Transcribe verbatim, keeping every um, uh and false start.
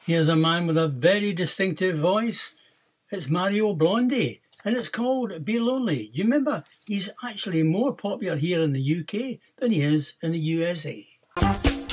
Here's a man with a very distinctive voice. It's Mario Blondie, and it's called Be Lonely. You remember, he's actually more popular here in the U K than he is in the U S A.